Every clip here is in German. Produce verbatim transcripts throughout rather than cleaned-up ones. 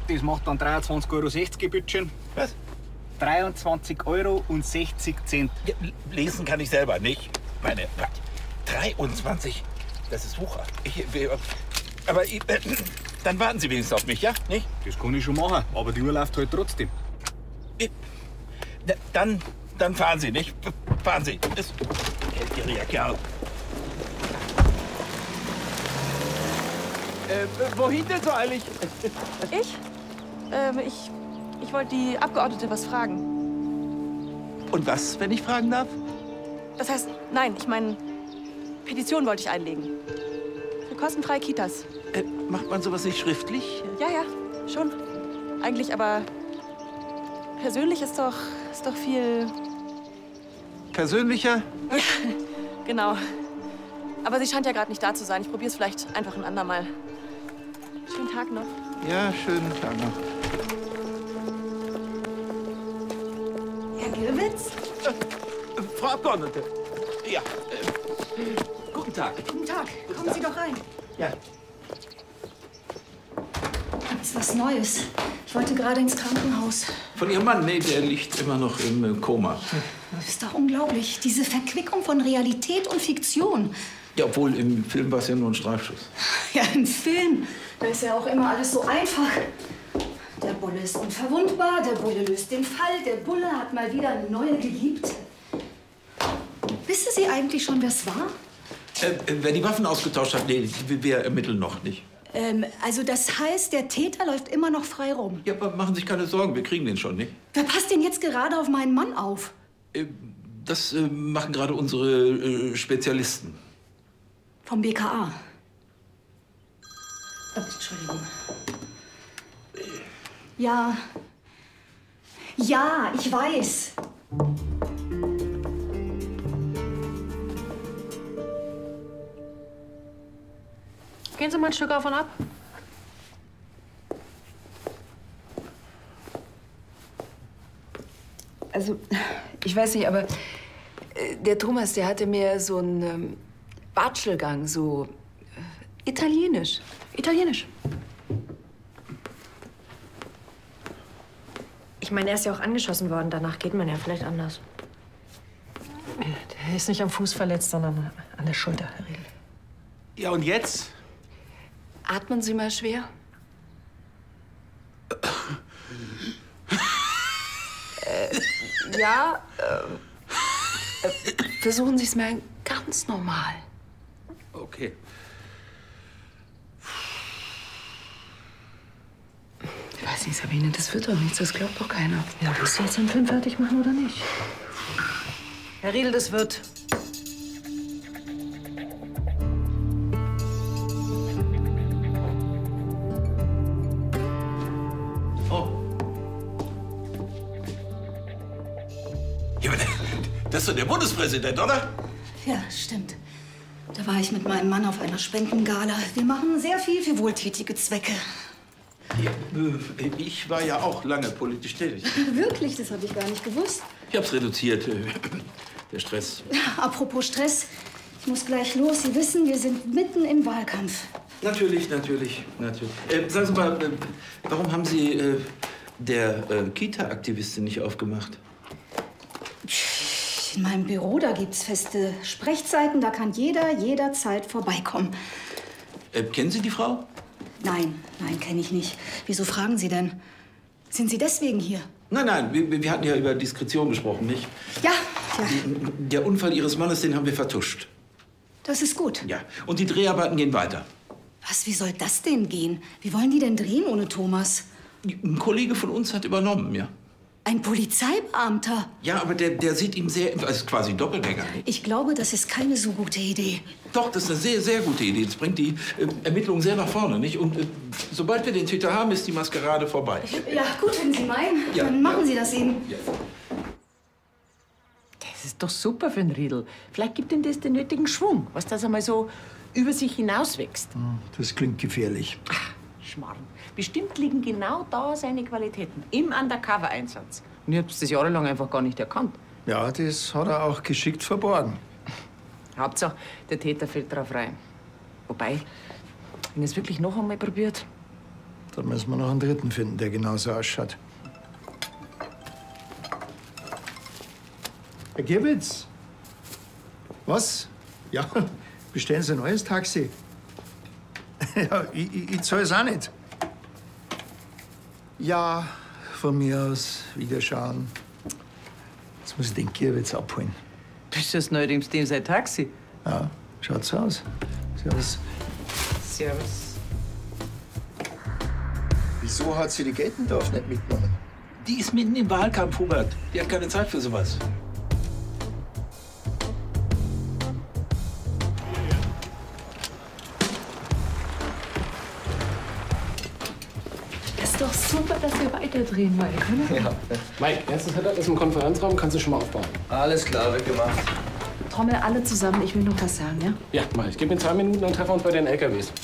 Das macht dann dreiundzwanzig Euro sechzig, Bütchen. Was? dreiundzwanzig Euro und sechzig Cent. Ja, lesen kann ich selber nicht. Meine, dreiundzwanzig, das ist Wucher. Ich, aber ich, äh, dann warten Sie wenigstens auf mich, ja? Nicht? Das kann ich schon machen, aber die Uhr läuft halt trotzdem. Ich, dann, dann fahren Sie, nicht? Fahren Sie. Das ist ein geldgieriger Kerl. Äh, wohin denn so eilig? Ich? Ähm, ich... Ich wollte die Abgeordnete was fragen. Und was, wenn ich fragen darf? Das heißt, nein, ich meine, Petition wollte ich einlegen. Für kostenfreie Kitas. Äh, macht man sowas nicht schriftlich? Ja, ja, schon. Eigentlich, aber persönlich ist doch, ist doch viel... Persönlicher? Ja, genau. Aber sie scheint ja gerade nicht da zu sein. Ich probiere es vielleicht einfach ein andermal. Schönen Tag noch. Ja, schönen Tag noch. Herr Gillwitz? Äh, äh, Frau Abgeordnete. Ja. Äh, guten Tag. Guten Tag. Kommen Sie doch rein. Ja. Gibt's was Neues? Ich wollte gerade ins Krankenhaus. Von Ihrem Mann? Nee, der liegt immer noch im äh, Koma. Das ist doch unglaublich. Diese Verquickung von Realität und Fiktion. Ja, obwohl im Film war es ja nur ein Streifschuss. Ja, im Film. Da ist ja auch immer alles so einfach. Der Bulle ist unverwundbar, der Bulle löst den Fall, der Bulle hat mal wieder eine neue Geliebte. Wissen Sie eigentlich schon, wer es war? Äh, wer die Waffen ausgetauscht hat, nee, wir ermitteln noch nicht. Ähm, also das heißt, der Täter läuft immer noch frei rum. Ja, aber machen Sie sich keine Sorgen, wir kriegen den schon, nicht? Wer passt denn jetzt gerade auf meinen Mann auf? Äh, das äh, machen gerade unsere äh, Spezialisten. Vom B K A. Oh, Entschuldigung. Ja. Ja, ich weiß. Gehen Sie mal ein Stück auf und ab. Also, ich weiß nicht, aber äh, der Thomas, der hatte mir so einen ähm, Watschelgang, so äh, italienisch. Italienisch. Ich meine, er ist ja auch angeschossen worden. Danach geht man ja vielleicht anders. Der ist nicht am Fuß verletzt, sondern an der Schulter, Herr Riedel. Ja, und jetzt? Atmen Sie mal schwer. äh, ja, äh, äh, versuchen Sie es mal ganz normal. Okay. Ich weiß nicht, Sabine, das wird doch nichts. Das glaubt doch keiner. Ja, willst du jetzt den Film fertig machen oder nicht? Herr Riedel, das wird. Oh. Ja, aber das ist doch der Bundespräsident, oder? Ja, stimmt. Da war ich mit meinem Mann auf einer Spendengala. Wir machen sehr viel für wohltätige Zwecke. Ja, äh, ich war ja auch lange politisch tätig. Wirklich? Das habe ich gar nicht gewusst. Ich hab's reduziert, äh, der Stress. Apropos Stress, ich muss gleich los. Sie wissen, wir sind mitten im Wahlkampf. Natürlich, natürlich, natürlich. Äh, sagen Sie mal, äh, warum haben Sie äh, der äh, Kita-Aktivistin nicht aufgemacht? In meinem Büro, da gibt's feste Sprechzeiten. Da kann jeder jederzeit vorbeikommen. Äh, kennen Sie die Frau? Nein, nein, kenne ich nicht. Wieso fragen Sie denn? Sind Sie deswegen hier? Nein, nein, wir, wir hatten ja über Diskretion gesprochen, nicht? Ja, ja. Der Unfall Ihres Mannes, den haben wir vertuscht. Das ist gut. Ja, und die Dreharbeiten gehen weiter. Was, wie soll das denn gehen? Wie wollen die denn drehen ohne Thomas? Ein Kollege von uns hat übernommen, ja. Ein Polizeibeamter? Ja, aber der, der sieht ihm sehr, also quasi Doppelgänger. Ich glaube, das ist keine so gute Idee. Doch, das ist eine sehr, sehr gute Idee. Das bringt die äh, Ermittlungen sehr nach vorne, nicht? Und äh, sobald wir den Täter haben, ist die Maskerade vorbei. Ja, gut, wenn Sie meinen. Ja, Dann machen ja. Sie das eben. Ja. Das ist doch super für den Riedel. Vielleicht gibt ihm das den nötigen Schwung, was das einmal so über sich hinauswächst. Das klingt gefährlich. Ach, Schmarrn. Bestimmt liegen genau da seine Qualitäten. Im Undercover-Einsatz. Und ich hab's das jahrelang einfach gar nicht erkannt. Ja, das hat er auch geschickt verborgen. Hauptsache, der Täter fällt drauf rein. Wobei, wenn er es wirklich noch einmal probiert, Dann müssen wir noch einen dritten finden, der genauso ausschaut. Herr Gewitz? Was? Ja, bestellen Sie ein neues Taxi. Ja, ich, ich, ich zahle es auch nicht. Ja, von mir aus wiederschauen. Jetzt muss ich den Gewitz abholen. Bist du das neuerdings dem sein Taxi? Ja, schaut so aus. Servus. Servus. Wieso hat sie die Geltendorf nicht mitgenommen? Die ist mitten im Wahlkampf, Hubert. Die hat keine Zeit für sowas. Ist doch super, dass wir weiterdrehen, Mike, oder? Ja. Mike, erstes Setup ist im Konferenzraum, kannst du schon mal aufbauen. Alles klar, wird gemacht. Trommel alle zusammen, ich will noch was sagen, ja? Ja, mach ich. Gib mir zwei Minuten, dann treffen wir uns bei den L K Ws.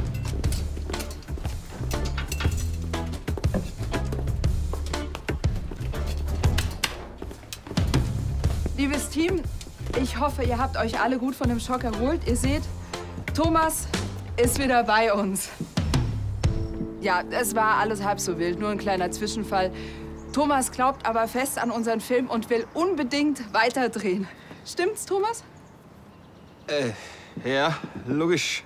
Liebes Team, ich hoffe, ihr habt euch alle gut von dem Schock erholt. Ihr seht, Thomas ist wieder bei uns. Ja, es war alles halb so wild, nur ein kleiner Zwischenfall. Thomas glaubt aber fest an unseren Film und will unbedingt weiterdrehen. Stimmt's, Thomas? Äh, ja, logisch.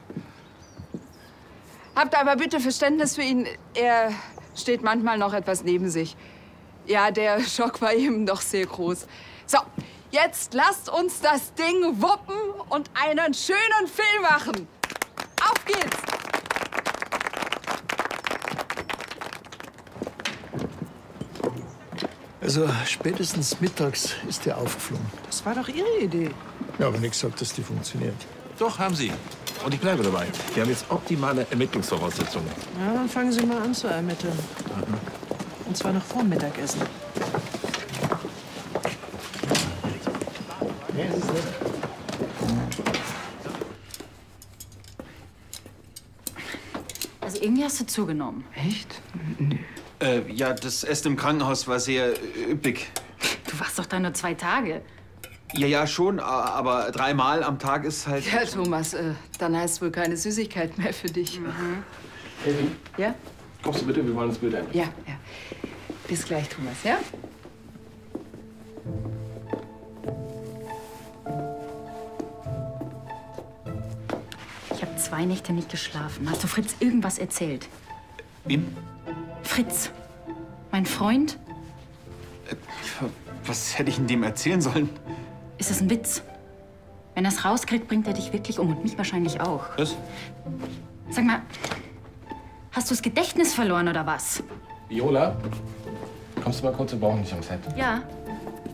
Habt aber bitte Verständnis für ihn. Er steht manchmal noch etwas neben sich. Ja, der Schock war eben doch sehr groß. So, jetzt lasst uns das Ding wuppen und einen schönen Film machen. Auf geht's! Also spätestens mittags ist der aufgeflogen. Das war doch Ihre Idee. Ja, aber nicht gesagt, dass die funktioniert. Doch, haben Sie. Und ich bleibe dabei. Wir haben jetzt optimale Ermittlungsvoraussetzungen. Ja, dann fangen Sie mal an zu ermitteln. Und zwar noch vor dem Mittagessen. Nee, ist es nicht. Also irgendwie hast du zugenommen. Echt? Nö. Äh, ja, das Essen im Krankenhaus war sehr äh, üppig. Du warst doch da nur zwei Tage. Ja, ja, schon, a- aber dreimal am Tag ist halt... Ja, Thomas, äh, dann heißt wohl keine Süßigkeit mehr für dich. Mhm. Elvi, Ja? kommst du bitte, wir wollen das Bild einnehmen. Ja, ja. Bis gleich, Thomas, ja? Ich habe zwei Nächte nicht geschlafen. Hast du Fritz irgendwas erzählt? Wem? Fritz, mein Freund? Was hätte ich denn dem erzählen sollen? Ist das ein Witz? Wenn er es rauskriegt, bringt er dich wirklich um und mich wahrscheinlich auch. Was? Sag mal, hast du das Gedächtnis verloren oder was? Viola, kommst du mal kurz, wir brauchen dich am Set. Ja.